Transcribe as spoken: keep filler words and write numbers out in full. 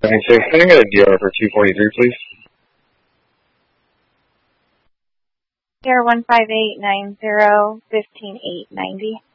ninety-six, can I get a D R for two forty-three, please? D R one five eight nine zero fifteen eight ninety.